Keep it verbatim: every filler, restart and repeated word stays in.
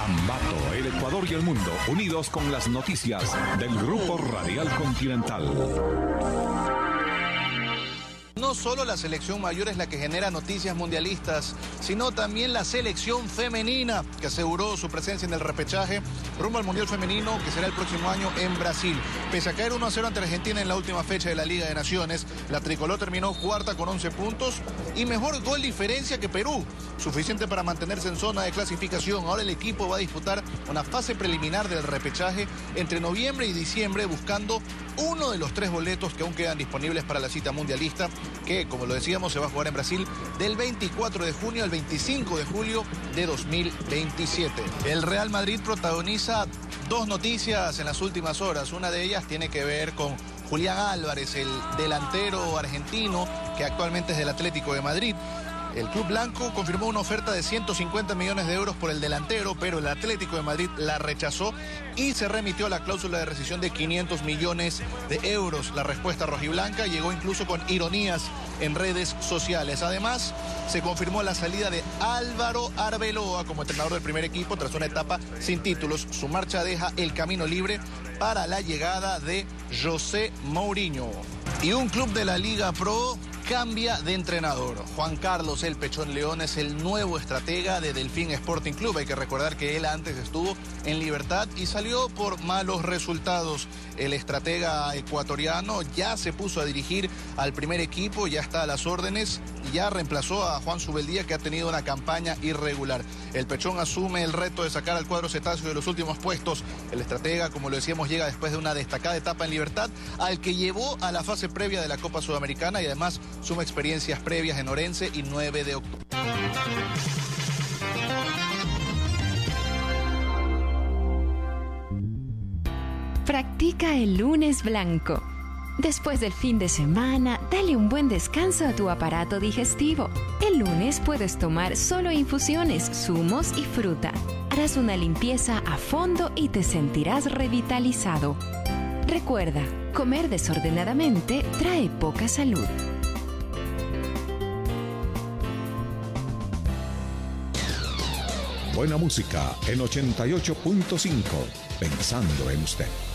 Ambato, el Ecuador y el mundo, unidos con las noticias del Grupo Radial Continental. No solo la selección mayor es la que genera noticias mundialistas, sino también la selección femenina, que aseguró su presencia en el repechaje rumbo al Mundial Femenino, que será el próximo año en Brasil. Pese a caer uno a cero ante Argentina en la última fecha de la Liga de Naciones, la tricolor terminó cuarta con once puntos y mejor gol diferencia que Perú, suficiente para mantenerse en zona de clasificación. Ahora el equipo va a disputar una fase preliminar del repechaje entre noviembre y diciembre, buscando uno de los tres boletos que aún quedan disponibles para la cita mundialista, que, como lo decíamos, se va a jugar en Brasil del veinticuatro de junio al veinticinco de julio de dos mil veintisiete. El Real Madrid protagoniza dos noticias en las últimas horas. Una de ellas tiene que ver con Julián Álvarez, el delantero argentino que actualmente es del Atlético de Madrid. El club blanco confirmó una oferta de ciento cincuenta millones de euros por el delantero, pero el Atlético de Madrid la rechazó y se remitió a la cláusula de rescisión de quinientos millones de euros. La respuesta rojiblanca llegó incluso con ironías en redes sociales. Además, se confirmó la salida de Álvaro Arbeloa como entrenador del primer equipo tras una etapa sin títulos. Su marcha deja el camino libre para la llegada de José Mourinho. Y un club de la Liga Pro cambia de entrenador. Juan Carlos El Pechón León es el nuevo estratega de Delfín Sporting Club. Hay que recordar que él antes estuvo en Libertad y salió por malos resultados. El estratega ecuatoriano ya se puso a dirigir al primer equipo, ya está a las órdenes y ya reemplazó a Juan Subeldía, que ha tenido una campaña irregular. El Pechón asume el reto de sacar al cuadro cetáceo de los últimos puestos. El estratega, como lo decíamos, llega después de una destacada etapa en Libertad, al que llevó a la fase previa de la Copa Sudamericana y además suma experiencias previas en Orense y nueve de octubre. Practica el lunes blanco. Después del fin de semana, dale un buen descanso a tu aparato digestivo. El lunes puedes tomar solo infusiones, zumos y fruta. Harás una limpieza a fondo y te sentirás revitalizado. Recuerda, comer desordenadamente trae poca salud. Buena música en ochenta y ocho punto cinco, pensando en usted.